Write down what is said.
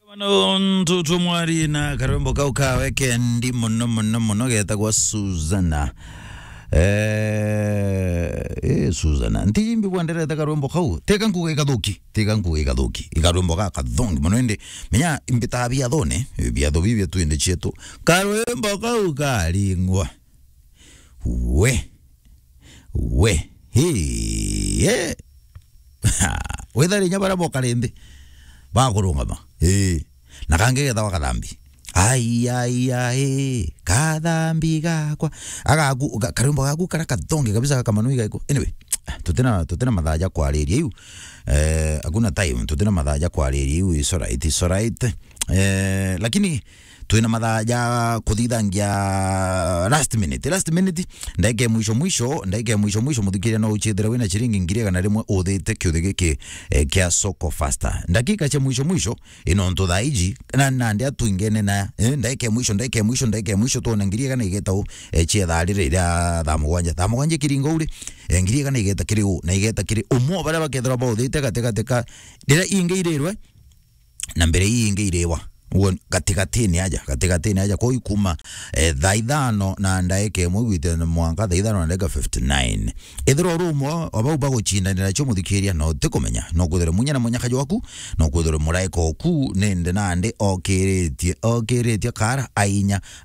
Mano tutumwari na karembo kauka weke ndi mono geta kwa Suzana. Suzana ntimbi kwandera ta karembo kau teka nkuge kadoki ikarembo ka kadongi monende menya imbita bia done bia do bibia tu ende cheto karembo kauka lingwa we he wedari nyabara bokalende bakurunga ba nakange geta wakadambi ai kadambi gakwa agaku karembo gaku karakadonge kabisa kamanui gaiko anyway tutena madhaja kwa reri yu hakuna time tutena madhaja kwa reri yu is alright lakini tuina madhaja kudithangia last minute ndaike mwisho muthikiria no uchithira wina chiringi ngiria kana rimwe uthite kiuthi giki kia soko faster ndakika cha mwisho ino nthu thaiji na ndia tuingene na ndaike mwisho tona ngiria kana igeta chietha rira thamugwanja kiringo uri ngiria kana igeta kiri na igeta kiri umwe bara bakethera ba uthite gateka rira ingeirerwe na mbere ingeirwa katikatini aja kwa ikuma thaithano na ndaike mwigwite mwanga thaithano na ndaika 59 ithiro rumo abau bago chinda na chomo thikiria no tikomenya no kuthere munya na munya kajo waku no kuthere muraiko ku nende nande okeretie kara ainya